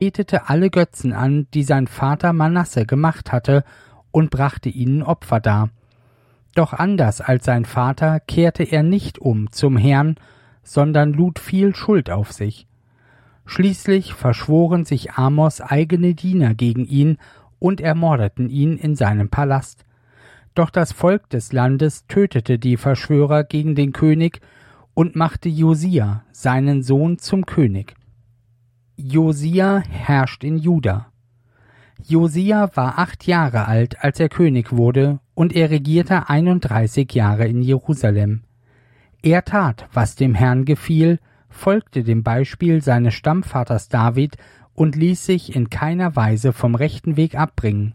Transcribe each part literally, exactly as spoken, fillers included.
betete alle Götzen an, die sein Vater Manasse gemacht hatte, und brachte ihnen Opfer dar. Doch anders als sein Vater kehrte er nicht um zum Herrn, sondern lud viel Schuld auf sich. Schließlich verschworen sich Amos eigene Diener gegen ihn und ermordeten ihn in seinem Palast. Doch das Volk des Landes tötete die Verschwörer gegen den König und machte Josia, seinen Sohn, zum König. Josia herrscht in Juda. Josia war acht Jahre alt, als er König wurde, und er regierte einunddreißig Jahre in Jerusalem. Er tat, was dem Herrn gefiel, folgte dem Beispiel seines Stammvaters David und ließ sich in keiner Weise vom rechten Weg abbringen.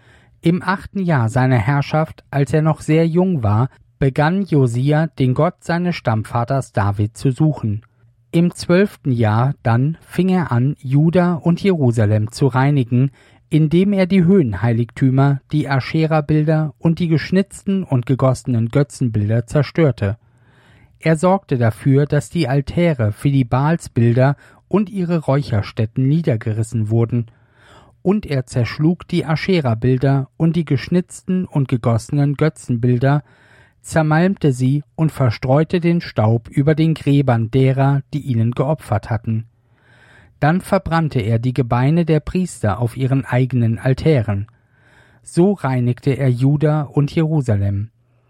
Im achten Jahr seiner Herrschaft, als er noch sehr jung war, begann Josia, den Gott seines Stammvaters David zu suchen. Im zwölften Jahr dann fing er an, Juda und Jerusalem zu reinigen, indem er die Höhenheiligtümer, die Aschera-Bilder und die geschnitzten und gegossenen Götzenbilder zerstörte. Er sorgte dafür, dass die Altäre für die Baalsbilder und ihre Räucherstätten niedergerissen wurden, und er zerschlug die Aschera-Bilder und die geschnitzten und gegossenen Götzenbilder, zermalmte sie und verstreute den Staub über den Gräbern derer, die ihnen geopfert hatten. Dann verbrannte er die Gebeine der Priester auf ihren eigenen Altären. So reinigte er Juda und Jerusalem.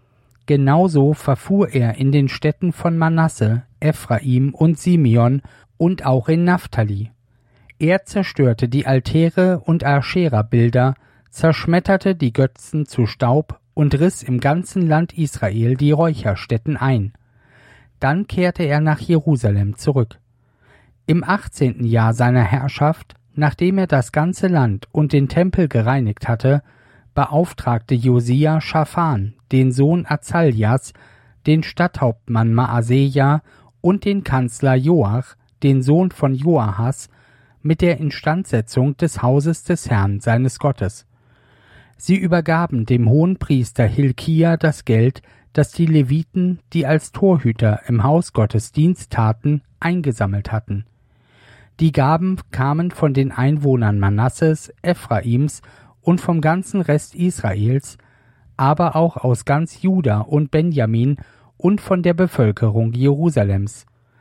Genauso verfuhr er in den Städten von Manasse, Ephraim und Simeon und auch in Naphtali. Er zerstörte die Altäre und Aschera-Bilder, zerschmetterte die Götzen zu Staub und riss im ganzen Land Israel die Räucherstätten ein. Dann kehrte er nach Jerusalem zurück. Im achtzehnten Jahr seiner Herrschaft, nachdem er das ganze Land und den Tempel gereinigt hatte, beauftragte Josia Schaphan, den Sohn Azaljas, den Stadthauptmann Maaseja und den Kanzler Joach, den Sohn von Joahas, mit der Instandsetzung des Hauses des Herrn seines Gottes. Sie übergaben dem Hohenpriester Hilkia das Geld, das die Leviten, die als Torhüter im Haus Gottes Dienst taten, eingesammelt hatten. Die Gaben kamen von den Einwohnern Manasses, Ephraims und vom ganzen Rest Israels, aber auch aus ganz Juda und Benjamin und von der Bevölkerung Jerusalems.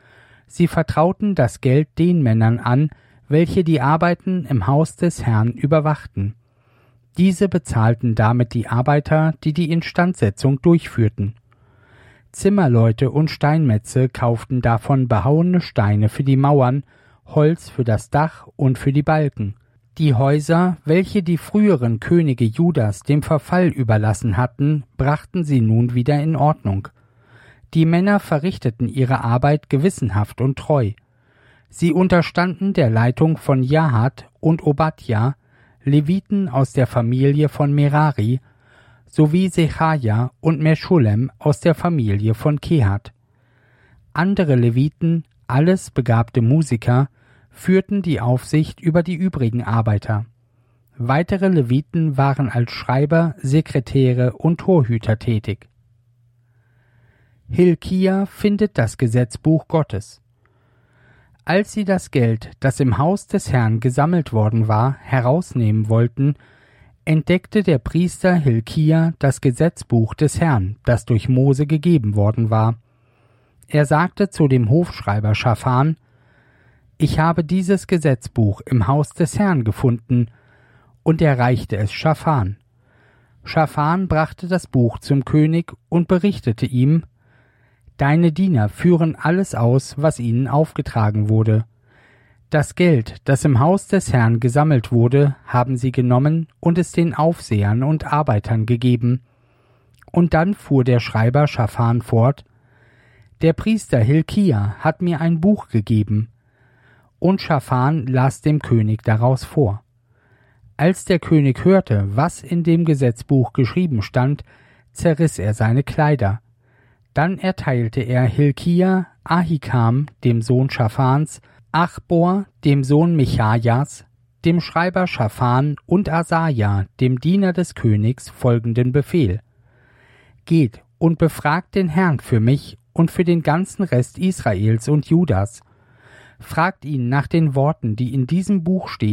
Sie vertrauten das Geld den Männern an, welche die Arbeiten im Haus des Herrn überwachten. Diese bezahlten damit die Arbeiter, die die Instandsetzung durchführten. Zimmerleute und Steinmetze kauften davon behauene Steine für die Mauern, Holz für das Dach und für die Balken. Die Häuser, welche die früheren Könige Judas dem Verfall überlassen hatten, brachten sie nun wieder in Ordnung. Die Männer verrichteten ihre Arbeit gewissenhaft und treu. Sie unterstanden der Leitung von Jahat und Obadja, Leviten aus der Familie von Merari, sowie Sechaja und Meschulem aus der Familie von Kehat. Andere Leviten, alles begabte Musiker, führten die Aufsicht über die übrigen Arbeiter. Weitere Leviten waren als Schreiber, Sekretäre und Torhüter tätig. Hilkia findet das Gesetzbuch Gottes. Als sie das Geld, das im Haus des Herrn gesammelt worden war, herausnehmen wollten, entdeckte der Priester Hilkia das Gesetzbuch des Herrn, das durch Mose gegeben worden war. Er sagte zu dem Hofschreiber Schaphan: »Ich habe dieses Gesetzbuch im Haus des Herrn gefunden«, und er reichte es Schaphan. Schaphan brachte das Buch zum König und berichtete ihm: »Deine Diener führen alles aus, was ihnen aufgetragen wurde. Das Geld, das im Haus des Herrn gesammelt wurde, haben sie genommen und es den Aufsehern und Arbeitern gegeben.« Und dann fuhr der Schreiber Schaphan fort: »Der Priester Hilkia hat mir ein Buch gegeben.« Und Schaphan las dem König daraus vor. Als der König hörte, was in dem Gesetzbuch geschrieben stand, zerriss er seine Kleider. Dann erteilte er Hilkia, Ahikam, dem Sohn Schaphans, Achbor, dem Sohn Michajas, dem Schreiber Schaphan und Asaja, dem Diener des Königs, folgenden Befehl: »Geht und befragt den Herrn für mich und für den ganzen Rest Israels und Judas. fragt ihn nach den Worten, die in diesem Buch stehen,